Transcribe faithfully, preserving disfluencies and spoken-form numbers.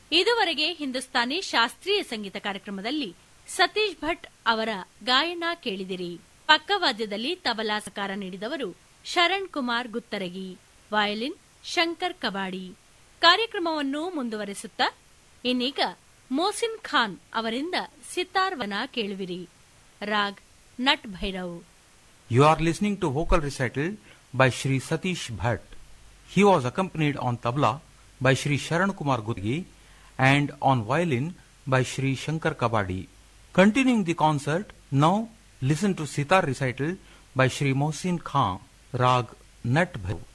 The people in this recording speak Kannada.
ಇದುವರೆಗೆ ಹಿಂದೂಸ್ತಾನಿ ಶಾಸ್ತ್ರೀಯ ಸಂಗೀತ ಕಾರ್ಯಕ್ರಮದಲ್ಲಿ ಸತೀಶ್ ಭಟ್ ಅವರ ಗಾಯನ ಕೇಳಿದಿರಿ. ಪಕ್ಕವಾದ್ಯದಲ್ಲಿ ತಬಲಾ ಸಹಕಾರ ನೀಡಿದವರು ಶರಣ್ ಕುಮಾರ್ ಗುತ್ತರಗಿ, ವಯಲಿನ್ ಶಂಕರ್ ಕಬಾಡಿ. ಕಾರ್ಯಕ್ರಮವನ್ನು ಮುಂದುವರೆಸುತ್ತಾ ಇನ್ನೀಗ ಮೋಸಿನ್ ಖಾನ್ ಅವರಿಂದ ಸಿತಾರ್ ವನ ಕೇಳುವಿರಿ. Raag nut Bhairav. You are listening to vocal recital by Shri Satish Bhatt. He was accompanied on tabla by Shri Sharan Kumar Gutgi and on violin by Shri Shankar Kabadi. Continuing the concert, now listen to sitar recital by Shri Mohsin Khan, Rag Nat Bhairav.